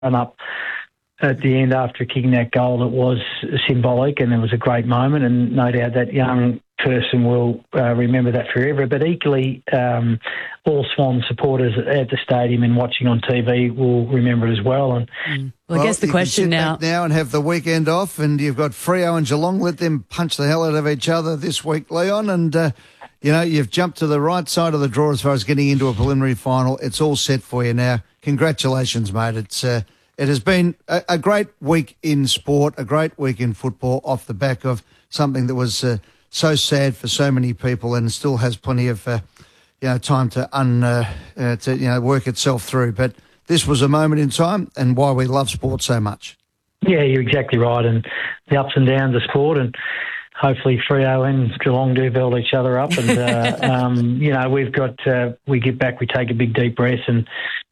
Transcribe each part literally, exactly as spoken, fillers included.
run up at the end after kicking that goal. It was symbolic and it was a great moment, and no doubt that young person will uh, remember that forever. But equally, um, all Swan supporters at the stadium and watching on T V will remember it as well. And mm. well, I guess the you question can sit now... back now and have the weekend off, and you've got Freo and Geelong. Let them punch the hell out of each other this week, Leon, and... Uh, You know, you've jumped to the right side of the draw as far as getting into a preliminary final. It's all set for you now. Congratulations, mate. It's uh, it has been a, a great week in sport, a great week in football off the back of something that was uh, so sad for so many people, and still has plenty of uh, you know time to un uh, uh, to you know work itself through. But this was a moment in time, and why we love sport so much. Yeah, you're exactly right, and the ups and downs of sport, and hopefully Freo and Geelong do build each other up. And, uh, um, you know, we've got, uh, we get back, we take a big deep breath, and,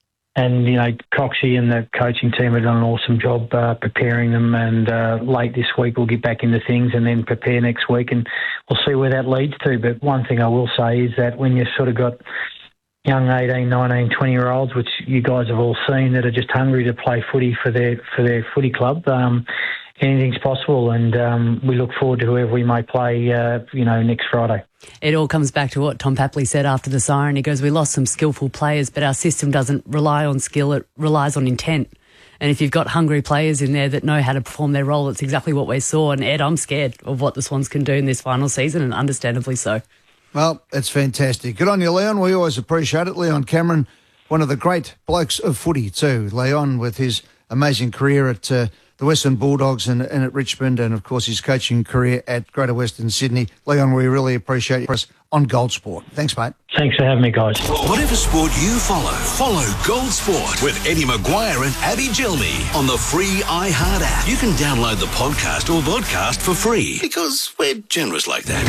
and you know, Coxie and the coaching team have done an awesome job uh, preparing them. And uh, late this week we'll get back into things and then prepare next week, and we'll see where that leads to. But one thing I will say is that when you've sort of got young eighteen, nineteen, twenty-year-olds, which you guys have all seen, that are just hungry to play footy for their, for their footy club, um, anything's possible, and um, we look forward to whoever we may play, uh, you know, next Friday. It all comes back to what Tom Papley said after the siren. He goes, we lost some skillful players, but our system doesn't rely on skill, it relies on intent. And if you've got hungry players in there that know how to perform their role, it's exactly what we saw. And Ed, I'm scared of what the Swans can do in this final season, and understandably so. Well, it's fantastic. Good on you, Leon. We always appreciate it. Leon Cameron, one of the great blokes of footy too. Leon, with his amazing career at... Uh, the Western Bulldogs and, and at Richmond, and of course his coaching career at Greater Western Sydney. Leon, we really appreciate you on Gold Sport. Thanks, mate. Thanks for having me, guys. Whatever sport you follow, follow Gold Sport with Eddie Maguire and Abby Gilney on the free iHeart app. You can download the podcast or vodcast for free because we're generous like that.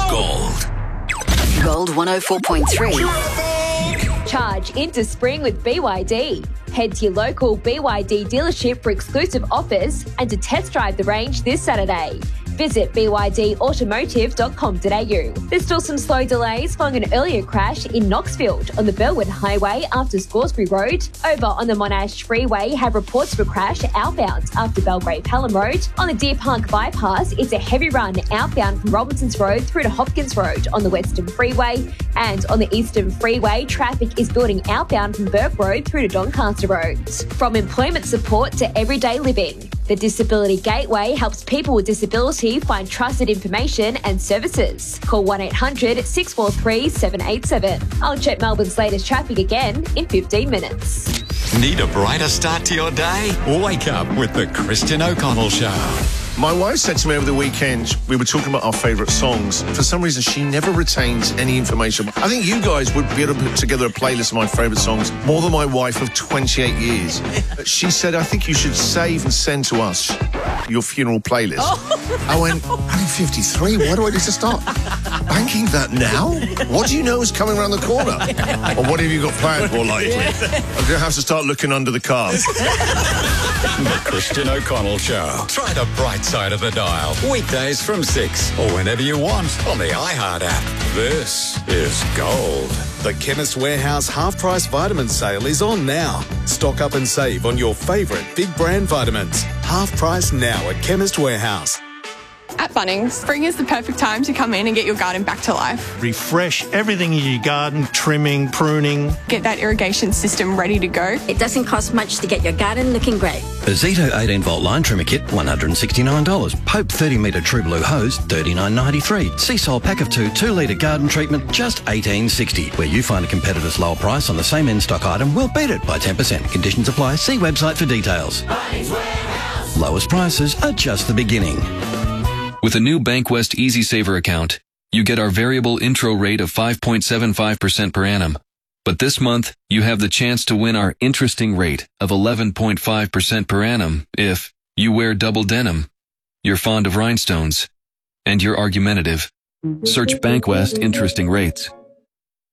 Gold! Gold one oh four point three. Charge into spring with B Y D. Head to your local B Y D dealership for exclusive offers and to test drive the range this Saturday. Visit b y d automotive dot com dot a u. There's still some slow delays following an earlier crash in Knoxfield on the Burwood Highway after Scoresby Road. Over on the Monash Freeway have reports of a crash outbound after Belgrave Pelham Road. On the Deer Park Bypass, it's a heavy run outbound from Robinsons Road through to Hopkins Road on the Western Freeway. And on the Eastern Freeway, traffic is building outbound from Burke Road through to Doncaster Road. From employment support to everyday living, the Disability Gateway helps people with disability find trusted information and services. Call one eight hundred six four three seven eight seven. I'll check Melbourne's latest traffic again in fifteen minutes. Need a brighter start to your day? Wake up with the Christian O'Connell Show. My wife said to me over the weekend, we were talking about our favourite songs. For some reason, she never retains any information. I think you guys would be able to put together a playlist of my favourite songs more than my wife of twenty-eight years. She said, I think you should save and send to us your funeral playlist. Oh. I went, I'm fifty-three. Why do I need to start banking that now? What do you know is coming around the corner? Or what have you got planned for lately? I'm going to have to start looking under the car. The Christian O'Connell Show. Try the bright side of the dial. Weekdays from six or whenever you want on the iHeart app. This is Gold. The Chemist Warehouse half-price vitamin sale is on now. Stock up and save on your favourite big brand vitamins. Half price now at Chemist Warehouse. At Bunnings, spring is the perfect time to come in and get your garden back to life. Refresh everything in your garden, trimming, pruning. Get that irrigation system ready to go. It doesn't cost much to get your garden looking great. A Zito eighteen volt line trimmer kit, one hundred sixty-nine dollars. Pope thirty metre True Blue hose, thirty-nine ninety-three. Seasol pack of two, two litre garden treatment, just eighteen sixty. Where you find a competitor's lower price on the same in-stock item, we'll beat it by ten percent. Conditions apply. See website for details. Lowest prices are just the beginning. With a new Bankwest Easy Saver account, you get our variable intro rate of five point seven five percent per annum. But this month, you have the chance to win our interesting rate of eleven point five percent per annum if you wear double denim, you're fond of rhinestones, and you're argumentative. Search Bankwest Interesting Rates.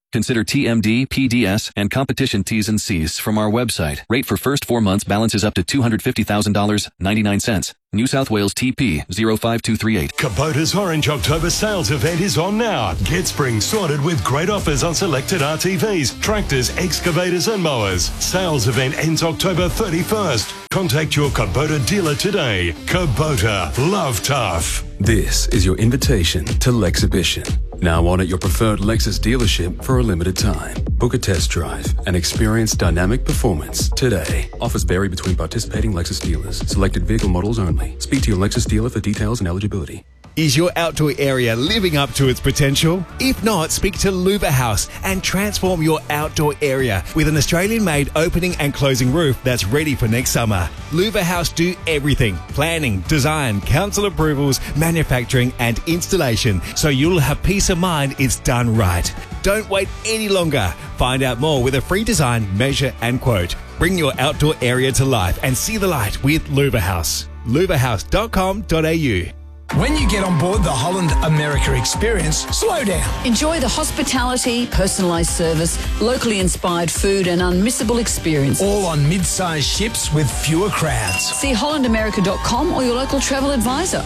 Consider T M D, P D S, and competition T's and C's from our website. Rate for first four months balances up to two hundred fifty thousand dollars and ninety-nine cents. New South Wales T P zero five two three eight. Kubota's Orange October sales event is on now. Get spring sorted with great offers on selected R T Vs, tractors, excavators and mowers. Sales event ends October thirty-first. Contact your Kubota dealer today. Kubota, love tough. This is your invitation to Lexhibition. Now on at your preferred Lexus dealership for a limited time. Book a test drive and experience dynamic performance today. Offers vary between participating Lexus dealers. Selected vehicle models only. Speak to your Lexus dealer for details and eligibility. Is your outdoor area living up to its potential? If not, speak to Louver House and transform your outdoor area with an Australian-made opening and closing roof that's ready for next summer. Louver House do everything: planning, design, council approvals, manufacturing and installation, so you'll have peace of mind it's done right. Don't wait any longer. Find out more with a free design, measure and quote. Bring your outdoor area to life and see the light with Louver House. louver house dot com dot a u. When you get on board the Holland America experience, slow down. Enjoy the hospitality, personalised service, locally inspired food and unmissable experience. All on mid-sized ships with fewer crowds. See holland america dot com or your local travel advisor.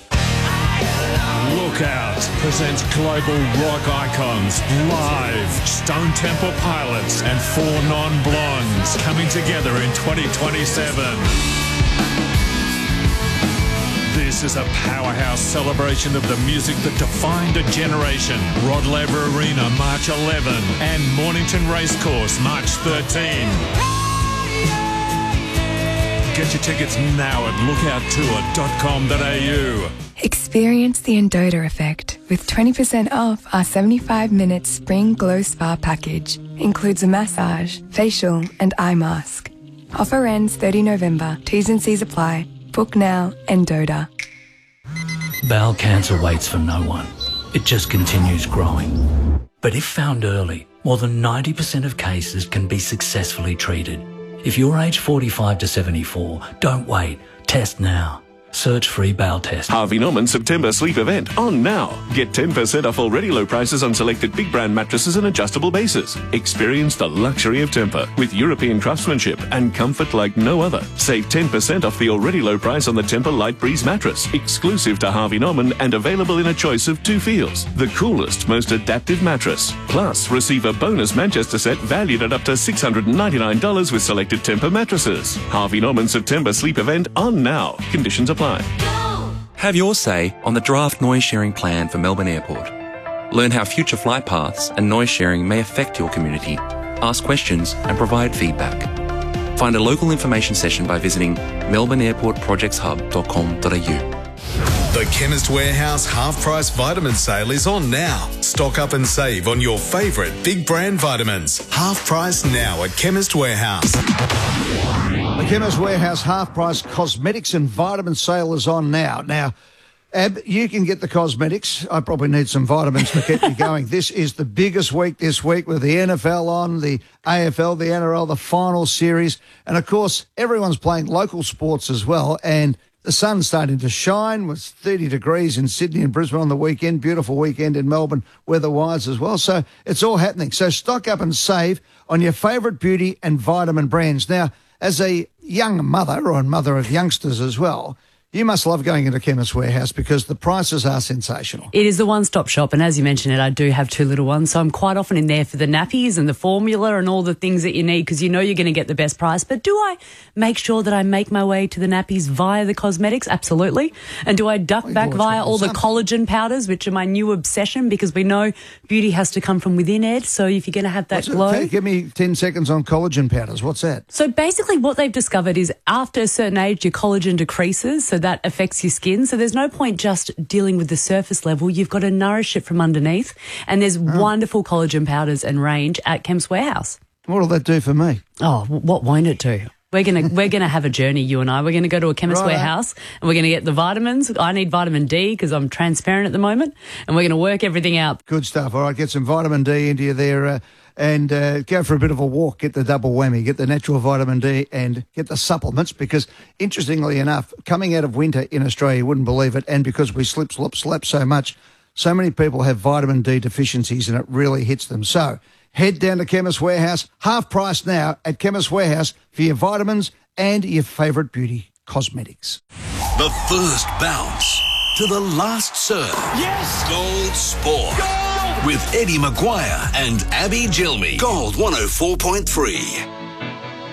Lookout presents global rock icons live. Stone Temple Pilots and Four Non-Blondes coming together in twenty twenty-seven. This is a powerhouse celebration of the music that defined a generation. Rod Laver Arena, March eleventh, and Mornington Racecourse, March thirteenth. Get your tickets now at lookout tour dot com dot a u. Experience the Endota effect with twenty percent off our seventy-five minute Spring Glow Spa package. Includes a massage, facial and eye mask. Offer ends thirtieth of November. T's and C's apply. Book now, Endota. Bowel cancer waits for no one. It just continues growing. But if found early, more than ninety percent of cases can be successfully treated. If you're aged forty-five to seventy-four, don't wait. Test now. Search free bowel test. Harvey Norman September sleep event on now. Get ten percent off already low prices on selected big brand mattresses and adjustable bases. Experience the luxury of Tempur with European craftsmanship and comfort like no other. Save ten percent off the already low price on the Tempur Light Breeze mattress, exclusive to Harvey Norman and available in a choice of two feels. The coolest, most adaptive mattress. Plus, receive a bonus Manchester set valued at up to six hundred ninety-nine dollars with selected Tempur mattresses. Harvey Norman September sleep event on now. Conditions apply. Have your say on the draft noise sharing plan for Melbourne Airport. Learn how future flight paths and noise sharing may affect your community. Ask questions and provide feedback. Find a local information session by visiting melbourne airport projects hub dot com dot a u. The Chemist Warehouse half-price vitamin sale is on now. Stock up and save on your favourite big brand vitamins. Half price now at Chemist Warehouse. The Chemist Warehouse half-price cosmetics and vitamin sale is on now. Now, Ab, you can get the cosmetics. I probably need some vitamins to keep me going. This is the biggest week this week with the N F L on, the A F L, the N R L, the final series. And, of course, everyone's playing local sports as well. And the sun's starting to shine. It was thirty degrees in Sydney and Brisbane on the weekend. Beautiful weekend in Melbourne weather-wise as well. So it's all happening. So stock up and save on your favourite beauty and vitamin brands. Now, as a young mother or a mother of youngsters as well, you must love going into Chemist Warehouse because the prices are sensational. It is the one-stop shop, and as you mentioned it, I do have two little ones, so I'm quite often in there for the nappies and the formula and all the things that you need because you know you're going to get the best price. But do I make sure that I make my way to the nappies via the cosmetics? Absolutely. And do I duck oh, back via all the collagen powders, which are my new obsession because we know beauty has to come from within, Ed, so if you're going to have that What's glow... It? Give me ten seconds on collagen powders. What's that? So basically what they've discovered is after a certain age, your collagen decreases, so that affects your skin. So there's no point just dealing with the surface level. You've got to nourish it from underneath. And there's oh. wonderful collagen powders and range at Chemist Warehouse. What will that do for me? Oh, what won't it do? We're gonna we're gonna have a journey, you and I. We're gonna go to a Chemist right. Warehouse and we're gonna get the vitamins. I need vitamin D because I'm transparent at the moment, and we're gonna work everything out. Good stuff. All right, get some vitamin D into you there. Uh, And uh, go for a bit of a walk, get the double whammy, get the natural vitamin D and get the supplements because, interestingly enough, coming out of winter in Australia, you wouldn't believe it, and because we slip, slop, slap so much, So many people have vitamin D deficiencies and it really hits them. So head down to Chemist Warehouse, half price now at Chemist Warehouse for your vitamins and your favourite beauty cosmetics. The first bounce to the last serve. Yes! Gold Sport. Gold! With Eddie Maguire and Abby Gilmy. Gold one oh four point three.